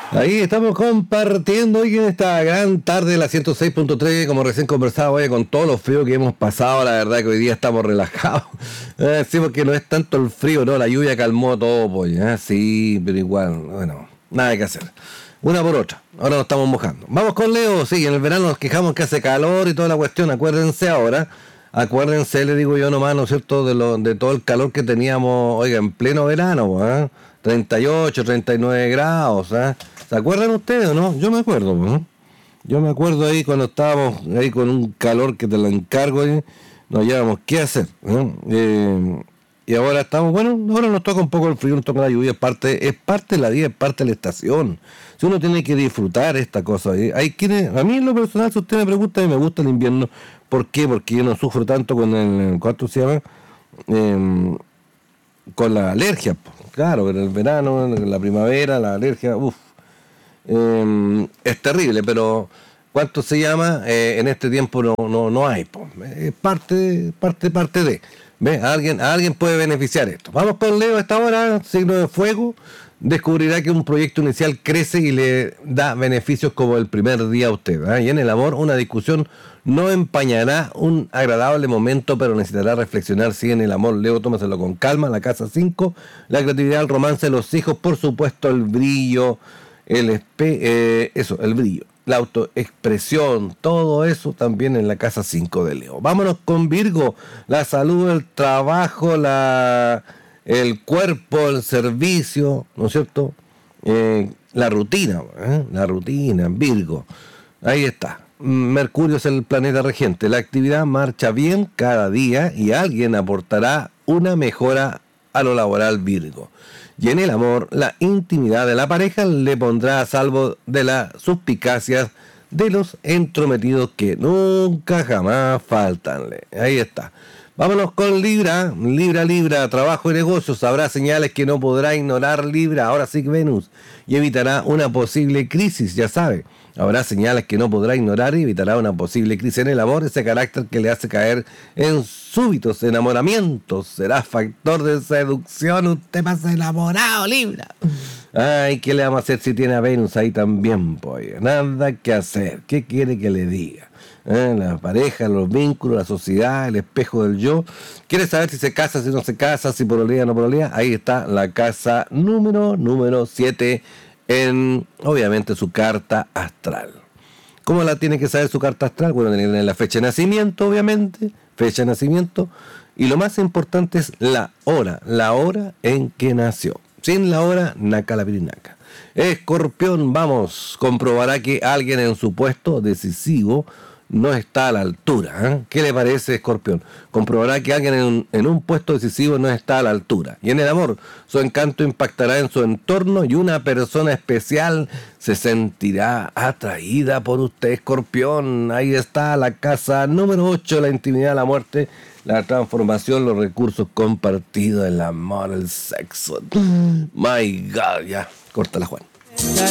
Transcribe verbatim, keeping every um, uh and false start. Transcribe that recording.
Ahí estamos compartiendo hoy en esta gran tarde de la ciento seis punto tres, como recién conversaba, oye, con todo lo frío que hemos pasado, la verdad que hoy día estamos relajados. Eh, sí, porque no es tanto el frío, no, la lluvia calmó todo, pues, ¿eh? Sí, pero igual, bueno, nada que hacer. Una por otra, ahora nos estamos mojando. Vamos con Leo, sí, en el verano nos quejamos que hace calor y toda la cuestión, acuérdense ahora, acuérdense, le digo yo nomás, ¿no es cierto?, de, lo, de todo el calor que teníamos, oiga, en pleno verano, ¿eh? treinta y ocho, treinta y nueve grados, ¿eh? ¿Se acuerdan ustedes o no? Yo me acuerdo, ¿no? Yo me acuerdo ahí cuando estábamos ahí con un calor que te lo encargo y nos llevamos, ¿qué hacer? ¿No? Eh, y ahora estamos, bueno, ahora nos toca un poco el frío, nos toca la lluvia, es parte, es parte de la vida, es parte de la estación. Si uno tiene que disfrutar esta cosa, ¿eh? Hay quienes, a mí en lo personal, si usted me pregunta, a mí me gusta el invierno. ¿Por qué? Porque yo no sufro tanto con el, ¿cuánto se llama? Eh, con la alergia, po. Claro, pero el verano, la primavera, la alergia, uff. Eh, es terrible, pero ¿cuánto se llama? Eh, en este tiempo no, no, no hay, po. Es parte, parte, parte de. ¿Ve? Alguien, alguien puede beneficiar esto. Vamos con Leo a esta hora, signo de fuego. Descubrirá que un proyecto inicial crece y le da beneficios como el primer día a usted, ¿eh? Y en el amor, una discusión no empañará un agradable momento, pero necesitará reflexionar si en el amor, Leo, tómaselo con calma. La casa cinco, la creatividad, el romance, los hijos, por supuesto, el brillo, el espe eh, eso, el brillo, la autoexpresión, todo eso también en la casa cinco de Leo. Vámonos con Virgo, la salud, el trabajo, la, el cuerpo, el servicio, ¿no es cierto? Eh, la rutina, ¿eh? La rutina, Virgo. Ahí está. Mercurio es el planeta regente. La actividad marcha bien cada día y alguien aportará una mejora a lo laboral, Virgo. Y en el amor, la intimidad de la pareja le pondrá a salvo de las suspicacias de los entrometidos que nunca jamás faltan. Ahí está. Vámonos con Libra. Libra, Libra, trabajo y negocios. Habrá señales que no podrá ignorar Libra. Ahora sí que Venus. Y evitará una posible crisis, ya sabe. Habrá señales que no podrá ignorar y evitará una posible crisis en el amor. Ese carácter que le hace caer en súbitos enamoramientos será factor de seducción. Usted pasa enamorado, Libra. Ay, ¿qué le vamos a hacer si tiene a Venus ahí también, pues? Nada que hacer. ¿Qué quiere que le diga? ¿Eh? La pareja, los vínculos, la sociedad, el espejo del yo. ¿Quiere saber si se casa, si no se casa, si porolea o no porolea? Ahí está la casa número, número siete en, obviamente, su carta astral. ¿Cómo la tiene que saber su carta astral? Bueno, tiene que tener la fecha de nacimiento, obviamente, fecha de nacimiento, y lo más importante es la hora, la hora en que nació. Sin la hora, naca la pirinaca. Escorpión, vamos, comprobará que alguien en su puesto decisivo no está a la altura, ¿eh? ¿Qué le parece, Escorpión? Comprobará que alguien en un, en un puesto decisivo no está a la altura. Y en el amor, su encanto impactará en su entorno y una persona especial se sentirá atraída por usted, Escorpión. Ahí está la casa número ocho, la intimidad, la muerte, la transformación, los recursos compartidos, el amor, el sexo. My God, ya, córtala, Juan.